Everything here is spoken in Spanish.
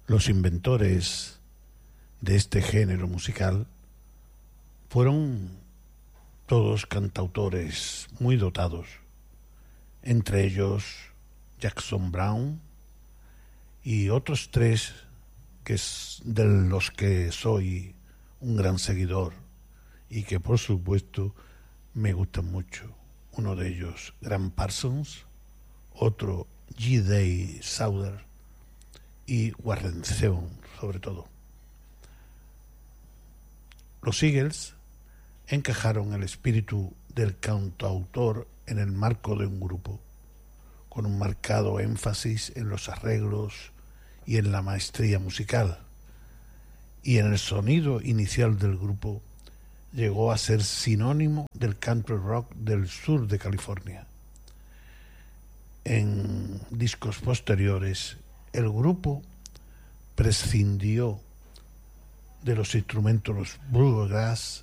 Los inventores de este género musical fueron todos cantautores muy dotados, entre ellos Jackson Browne y otros tres de los que soy un gran seguidor y que por supuesto me gustan mucho. Uno de ellos, Graham Parsons, otro G. Day Souther y Warren Zevon, sobre todo. Los Eagles encajaron el espíritu del cantautor en el marco de un grupo, con un marcado énfasis en los arreglos y en la maestría musical, y en el sonido inicial del grupo llegó a ser sinónimo del country rock del sur de California. En discos posteriores, el grupo prescindió de los instrumentos bluegrass